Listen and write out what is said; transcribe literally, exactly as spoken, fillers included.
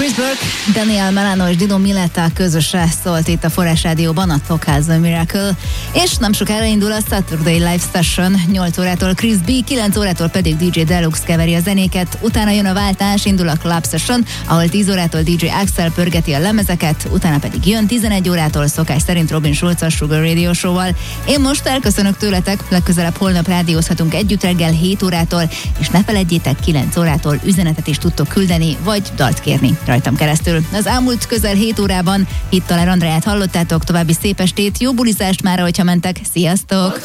Chris Burke, Daniel Melano és Dino Mileta közösen szólt itt a Forrás Rádióban a Talk Has a Miracle, és nem sokára indul a Saturday Live Session, nyolc órától Chris B, kilenc órától pedig dé dzsé Deluxe keveri a zenéket, utána jön a váltás, indul a Club Session, ahol tíz órától dé dzsé Axel pörgeti a lemezeket, utána pedig jön tizenegy órától szokás szerint Robin Schulz a Sugar Radio Show-val. Én most elköszönök tőletek, legközelebb holnap rádiózhatunk együtt reggel hét órától, és ne feledjétek, kilenc órától üzenetet is tudtok küldeni, vagy dalt kérni rajtam keresztül. Az elmúlt közel hét órában Hittaler Andráját hallottátok, további szép estét, jó bulizást mára, hogyha mentek, sziasztok!